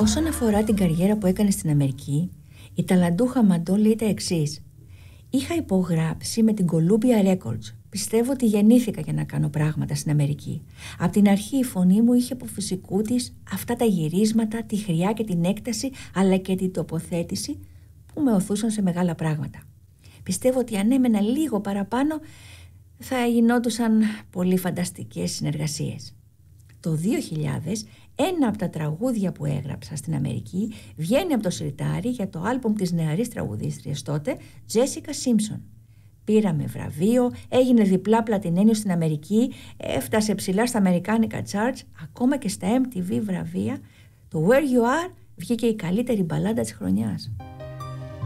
Όσον αφορά την καριέρα που έκανε στην Αμερική, η ταλαντούχα Μαντό λέει τα εξής: είχα υπογράψει με την Columbia Records. Πιστεύω ότι γεννήθηκα για να κάνω πράγματα στην Αμερική. Απ' την αρχή η φωνή μου είχε από φυσικού της αυτά τα γυρίσματα, τη χρειά και την έκταση, αλλά και την τοποθέτηση που με οθούσαν σε μεγάλα πράγματα. Πιστεύω ότι αν έμενα λίγο παραπάνω θα γινόντουσαν πολύ φανταστικές συνεργασίες. Το 2000 ένα από τα τραγούδια που έγραψα στην Αμερική βγαίνει από το σιρτάρι για το άλμπουμ της νεαρής τραγουδίστριας τότε, Jessica Simpson. Πήραμε βραβείο, έγινε διπλά πλατινένιο στην Αμερική, έφτασε ψηλά στα αμερικάνικα charts, ακόμα και στα MTV βραβεία. Το Where You Are βγήκε η καλύτερη μπαλάντα της χρονιάς.